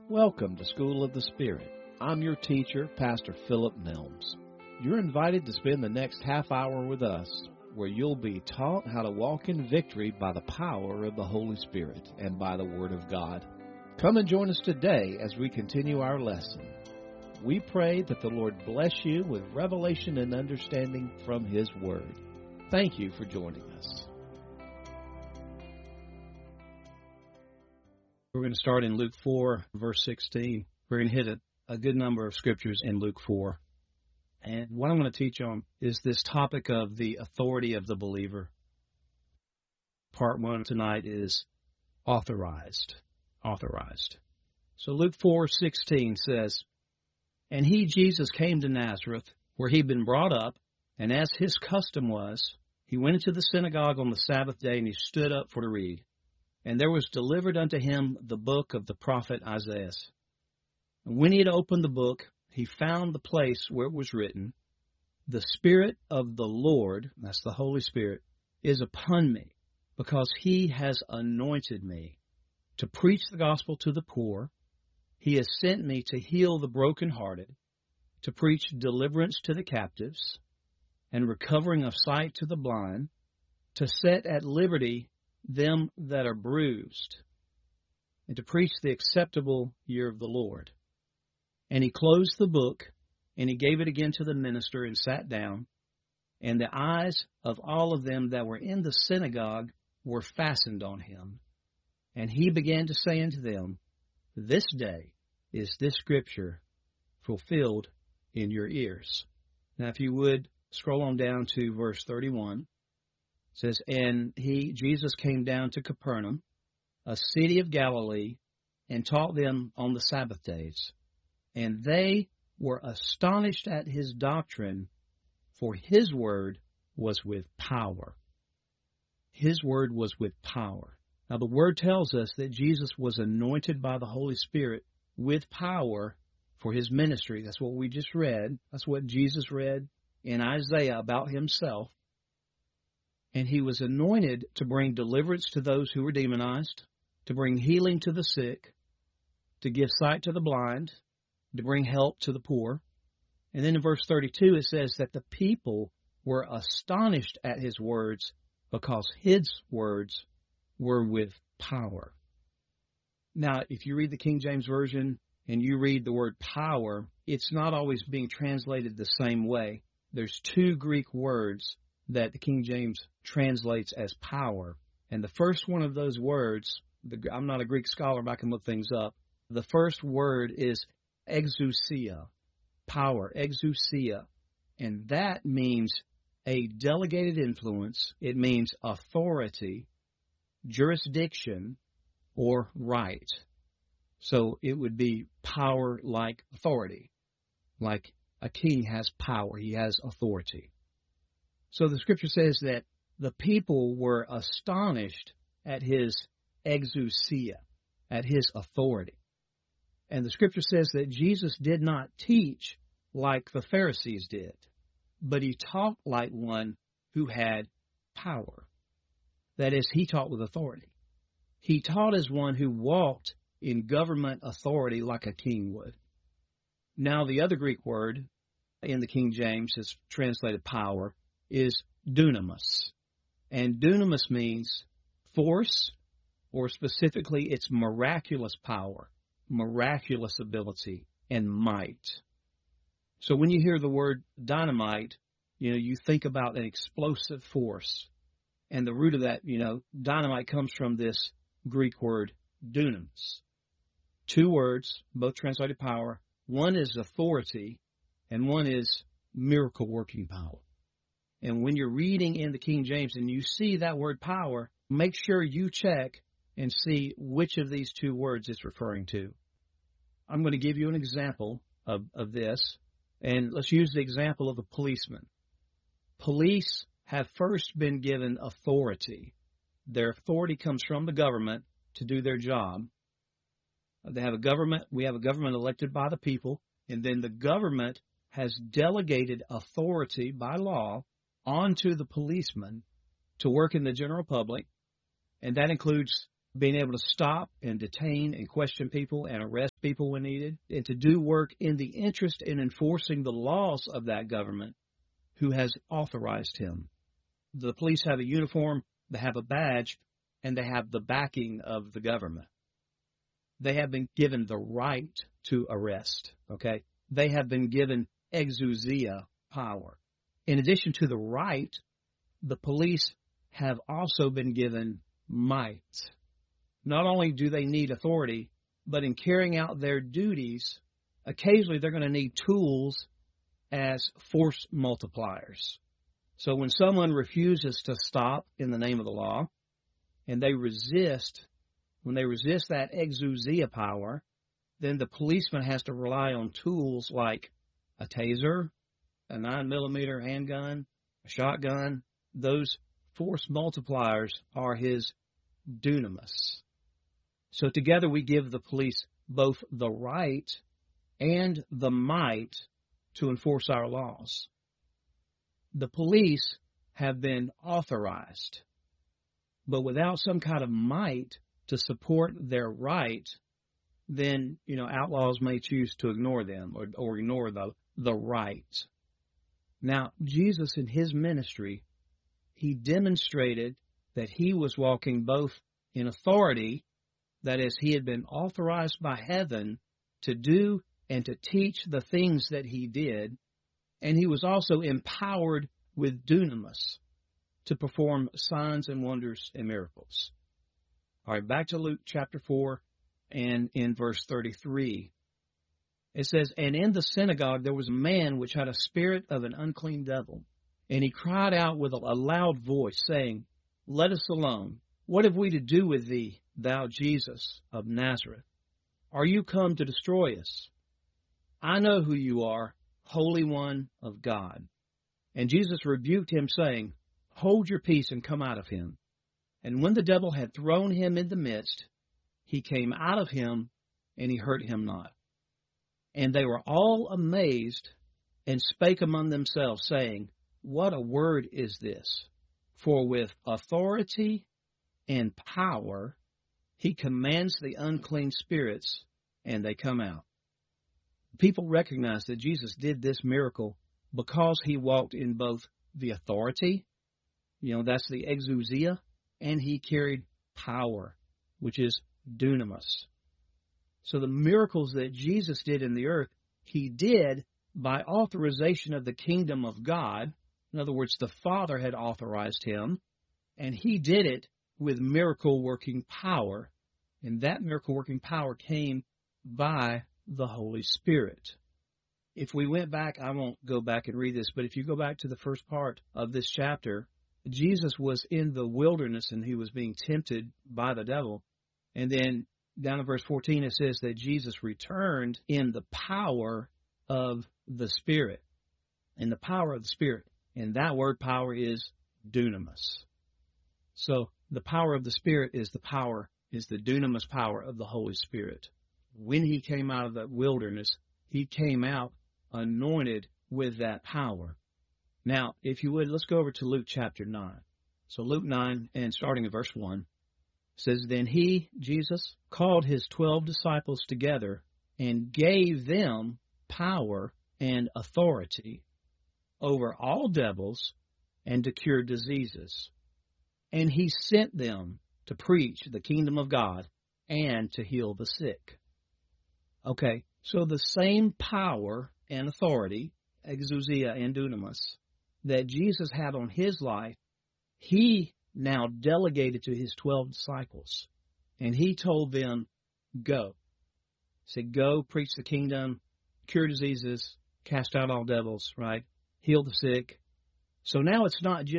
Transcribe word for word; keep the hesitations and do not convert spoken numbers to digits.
Welcome to School of the Spirit. I'm your teacher, Pastor Philip Milnes. You're invited to spend the next half hour with us, where you'll be taught how to walk in victory by the power of the Holy Spirit and by the Word of God. Come and join us today as we continue our lesson. We pray that the Lord bless you with revelation and understanding from His Word. Thank you for joining us. We're going to start in Luke four, verse sixteen. We're going to hit a, a good number of scriptures in Luke four. And what I'm going to teach on is this topic of the authority of the believer. Part one tonight is authorized. Authorized. So Luke four sixteen says, "And he, Jesus, came to Nazareth, where he'd been brought up, and as his custom was, he went into the synagogue on the Sabbath day, and he stood up for to read. And there was delivered unto him the book of the prophet Isaiah. And when he had opened the book, he found the place where it was written, The Spirit of the Lord," that's the Holy Spirit, "is upon me, because he has anointed me to preach the gospel to the poor. He has sent me to heal the brokenhearted, to preach deliverance to the captives, and recovering of sight to the blind, to set at liberty them that are bruised, and to preach the acceptable year of the Lord." And he closed the book, and he gave it again to the minister, and sat down. And the eyes of all of them that were in the synagogue were fastened on him. And he began to say unto them, "This day is this scripture fulfilled in your ears." Now, if you would, scroll on down to verse thirty-one. It says, "And he, Jesus, came down to Capernaum, a city of Galilee, and taught them on the Sabbath days. And they were astonished at his doctrine, for his word was with power." His word was with power. Now, the word tells us that Jesus was anointed by the Holy Spirit with power for his ministry. That's what we just read. That's what Jesus read in Isaiah about himself. And he was anointed to bring deliverance to those who were demonized, to bring healing to the sick, to give sight to the blind, to bring help to the poor. And then in verse thirty-two, it says that the people were astonished at his words, because his words were with power. Now, if you read the King James Version and you read the word power, it's not always being translated the same way. There's two Greek words that the King James translates as power. And the first one of those words, the, I'm not a Greek scholar, but I can look things up. The first word is exousia, power, exousia. And that means a delegated influence. It means authority, jurisdiction, or right. So it would be power like authority. Like a king has power, he has authority. So the scripture says that the people were astonished at his exousia, at his authority. And the scripture says that Jesus did not teach like the Pharisees did, but he taught like one who had power. That is, he taught with authority. He taught as one who walked in government authority like a king would. Now, the other Greek word in the King James is translated power is dunamis. And dunamis means force, or specifically it's miraculous power, miraculous ability, and might. So when you hear the word dynamite, you know, you think about an explosive force. And the root of that, you know, dynamite comes from this Greek word dunamis. Two words, both translated power. One is authority, and one is miracle working power. And when you're reading in the King James and you see that word power, make sure you check and see which of these two words it's referring to. I'm going to give you an example of, of this, and let's use the example of a policeman. Police have first been given authority. Their authority comes from the government to do their job. They have a government, we have a government elected by the people, and then the government has delegated authority by law onto the policeman to work in the general public, and that includes being able to stop and detain and question people and arrest people when needed, and to do work in the interest in enforcing the laws of that government who has authorized him. The police have a uniform, they have a badge, and they have the backing of the government. They have been given the right to arrest, okay? They have been given exousia power. In addition to the right, the police have also been given might. Not only do they need authority, but in carrying out their duties, occasionally they're going to need tools as force multipliers. So when someone refuses to stop in the name of the law, and they resist, when they resist that exousia power, then the policeman has to rely on tools like a taser, a nine millimeter handgun, a shotgun. Those force multipliers are his dunamis. So together we give the police both the right and the might to enforce our laws. The police have been authorized, but without some kind of might to support their right, then, you know, outlaws may choose to ignore them or, or ignore the, the right. Now, Jesus in his ministry, he demonstrated that he was walking both in authority, that is, he had been authorized by heaven to do and to teach the things that he did, and he was also empowered with dunamis to perform signs and wonders and miracles. All right, back to Luke chapter four and in verse thirty-three. It says, "And in the synagogue there was a man which had a spirit of an unclean devil, and he cried out with a loud voice, saying, Let us alone. What have we to do with thee, thou Jesus of Nazareth? Are you come to destroy us? I know who you are, Holy One of God. And Jesus rebuked him, saying, Hold your peace and come out of him. And when the devil had thrown him in the midst, he came out of him, and he hurt him not. And they were all amazed, and spake among themselves, saying, What a word is this? For with authority and power he commands the unclean spirits, and they come out." People recognize that Jesus did this miracle because he walked in both the authority, you know, that's the exousia, and he carried power, which is dunamis. So the miracles that Jesus did in the earth, he did by authorization of the kingdom of God. In other words, the Father had authorized him, and he did it with miracle-working power. And that miracle-working power came by the Holy Spirit. If we went back, I won't go back and read this, but if you go back to the first part of this chapter, Jesus was in the wilderness and he was being tempted by the devil. And then down in verse fourteen, it says that Jesus returned in the power of the Spirit. In the power of the Spirit. And that word power is dunamis. So the power of the Spirit is the power, is the dunamis power of the Holy Spirit. When he came out of the wilderness, he came out anointed with that power. Now, if you would, let's go over to Luke chapter nine. So Luke nine, and starting in verse one, says, "Then he, Jesus, called his twelve disciples together and gave them power and authority over all devils and to cure diseases. And he sent them to preach the kingdom of God and to heal the sick." Okay, so the same power and authority, exousia and dunamis, that Jesus had on his life, he now delegated to his twelve disciples. And he told them, go. He said, go, preach the kingdom, cure diseases, cast out all devils, right? Heal the sick. So now it's not just